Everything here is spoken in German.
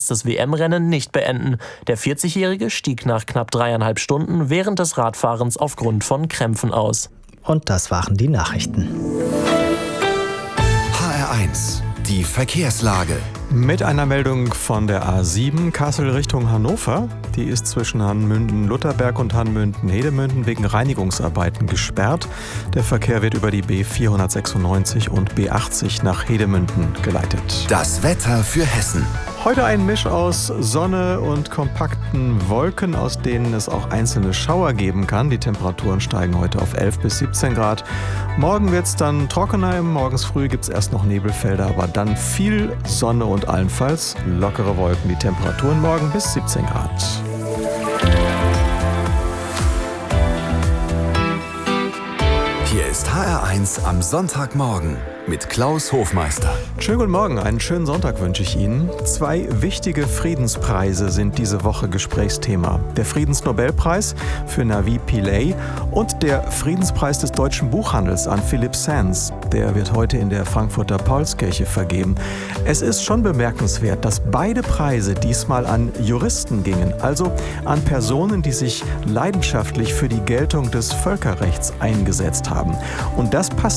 das WM-Rennen nicht beenden. Der 40-Jährige stieg nach knapp 3,5 Stunden während des Radfahrens aufgrund von Krämpfen aus. Und das waren die Nachrichten. HR1, die Verkehrslage. Mit einer Meldung von der A7 Kassel Richtung Hannover. Die ist zwischen Hanmünden-Lutherberg und Hanmünden-Hedemünden wegen Reinigungsarbeiten gesperrt. Der Verkehr wird über die B496 und B80 nach Hedemünden geleitet. Das Wetter für Hessen. Heute ein Misch aus Sonne und kompakten Wolken, aus denen es auch einzelne Schauer geben kann. Die Temperaturen steigen heute auf 11 bis 17 Grad. Morgen wird es dann trockener. Morgens früh gibt es erst noch Nebelfelder, aber dann viel Sonne und allenfalls lockere Wolken. Die Temperaturen morgen bis 17 Grad. Hier ist HR1 am Sonntagmorgen mit Klaus Hofmeister. Schönen guten Morgen, einen schönen Sonntag wünsche ich Ihnen. 2 wichtige Friedenspreise sind diese Woche Gesprächsthema. Der Friedensnobelpreis für Navi Pillay und der Friedenspreis des deutschen Buchhandels an Philipp Sands. Der wird heute in der Frankfurter Paulskirche vergeben. Es ist schon bemerkenswert, dass beide Preise diesmal an Juristen gingen, also an Personen, die sich leidenschaftlich für die Geltung des Völkerrechts eingesetzt haben. Und das passt